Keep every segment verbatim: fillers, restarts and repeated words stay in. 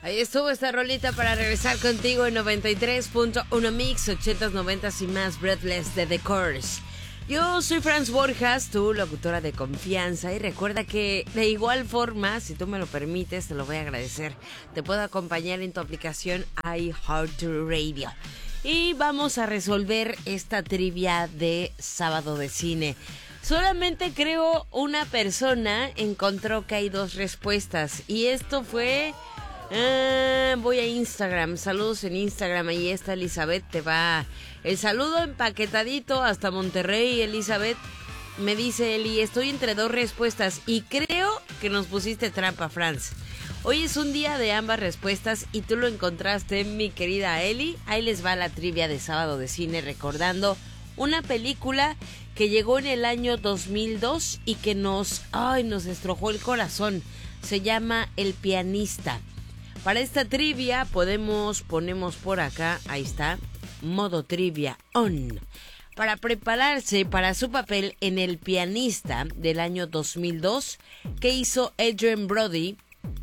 Ahí estuvo esta rolita para regresar contigo en noventa y tres punto uno Mix, ochentas, noventas y más, Breathless de The Course. Yo soy Franz Borjas, tu locutora de confianza, y recuerda que de igual forma, si tú me lo permites, te lo voy a agradecer. Te puedo acompañar en tu aplicación iHeartRadio. Y vamos a resolver esta trivia de Sábado de Cine. Solamente creo una persona encontró que hay dos respuestas, y esto fue... Ah, voy a Instagram, saludos en Instagram, ahí está Elizabeth, te va el saludo empaquetadito hasta Monterrey. Elizabeth, me dice Eli, estoy entre dos respuestas y creo que nos pusiste trampa, Franz. Hoy es un día de ambas respuestas y tú lo encontraste, mi querida Eli. Ahí les va la trivia de Sábado de Cine, recordando una película que llegó en el año dos mil dos y que nos, ay, nos estrujó el corazón. Se llama El Pianista. Para esta trivia podemos, ponemos por acá, ahí está, modo trivia on. Para prepararse para su papel en El Pianista del año dos mil dos, que hizo Adrien Brody,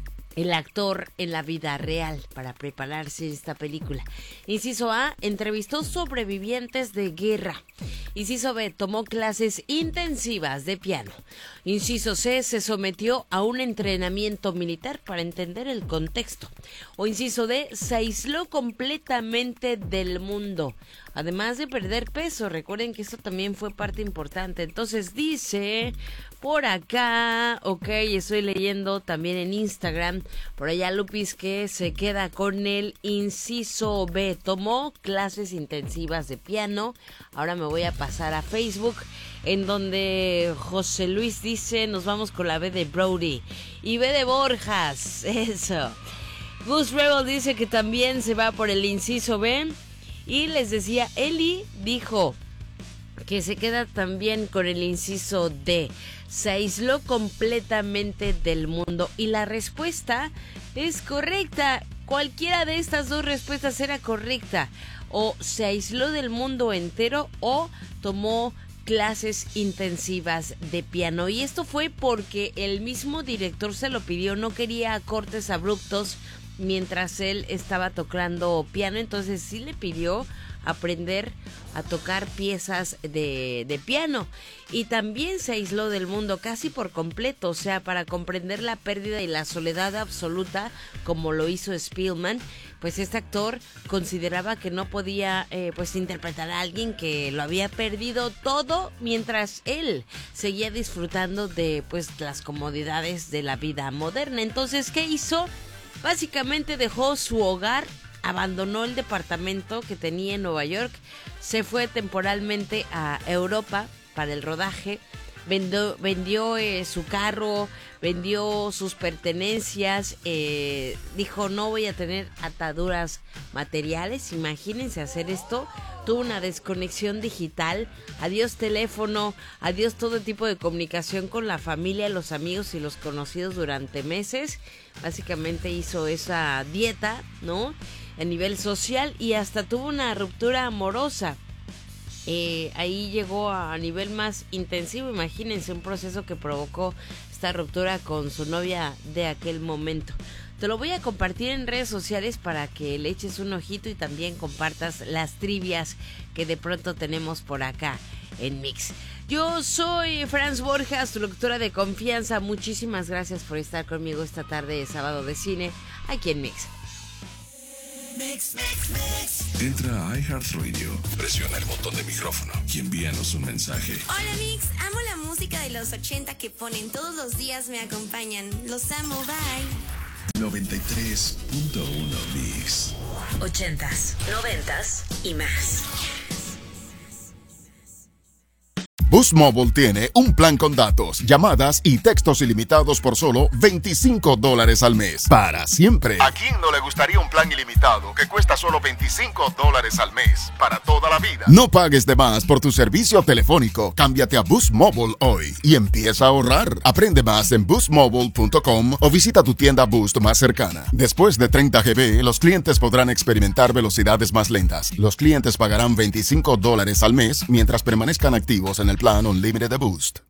el actor en la vida real, para prepararse esta película. Inciso A, entrevistó sobrevivientes de guerra. Inciso B, tomó clases intensivas de piano. Inciso C, se sometió a un entrenamiento militar para entender el contexto. O inciso D, se aisló completamente del mundo, además de perder peso. Recuerden que esto también fue parte importante. Entonces dice por acá, ok, estoy leyendo también en Instagram, por allá Lupis, que se queda con el inciso B, tomó clases intensivas de piano. Ahora me voy a pasar a Facebook, en donde José Luis dice, nos vamos con la B de Brody y B de Borjas, eso. Gus Rebel dice que también se va por el inciso B. Y les decía, Eli dijo que se queda también con el inciso D. Se aisló completamente del mundo. Y la respuesta es correcta. Cualquiera de estas dos respuestas era correcta. O se aisló del mundo entero o tomó clases intensivas de piano. Y esto fue porque el mismo director se lo pidió. No quería cortes abruptos mientras él estaba tocando piano, entonces sí le pidió aprender a tocar piezas de, de piano. Y también se aisló del mundo casi por completo, o sea, para comprender la pérdida y la soledad absoluta, como lo hizo Spielman. Pues este actor consideraba que no podía eh, pues interpretar a alguien que lo había perdido todo, mientras él seguía disfrutando de pues las comodidades de la vida moderna. Entonces, ¿qué hizo? Básicamente dejó su hogar, abandonó el departamento que tenía en Nueva York, se fue temporalmente a Europa para el rodaje, vendió, vendió eh, su carro, vendió sus pertenencias, eh, dijo no voy a tener ataduras materiales, imagínense hacer esto. Tuvo una desconexión digital, adiós teléfono, adiós todo tipo de comunicación con la familia, los amigos y los conocidos durante meses. Básicamente hizo esa dieta, ¿no?, a nivel social, y hasta tuvo una ruptura amorosa. Eh, ahí llegó a nivel más intensivo, imagínense, un proceso que provocó esta ruptura con su novia de aquel momento. Te lo voy a compartir en redes sociales para que le eches un ojito y también compartas las trivias que de pronto tenemos por acá en Mix. Yo soy Franz Borjas, tu locutora de confianza. Muchísimas gracias por estar conmigo esta tarde de Sábado de Cine aquí en Mix. Mix, mix, mix. Entra a iHeartRadio, presiona el botón de micrófono y envíanos un mensaje. Hola Mix, amo la música de los ochenta que ponen todos los días, me acompañan. Los amo, bye. noventa y tres punto uno Mix. Ochentas, noventas y más. Boost Mobile tiene un plan con datos, llamadas y textos ilimitados por solo veinticinco dólares al mes. Para siempre. ¿A quién no le gustaría un plan ilimitado que cuesta solo veinticinco dólares al mes? Para toda la vida. No pagues de más por tu servicio telefónico. Cámbiate a Boost Mobile hoy y empieza a ahorrar. Aprende más en boost mobile punto com o visita tu tienda Boost más cercana. Después de treinta gigabytes, los clientes podrán experimentar velocidades más lentas. Los clientes pagarán veinticinco dólares al mes mientras permanezcan activos en el plan Unlimited de Boost.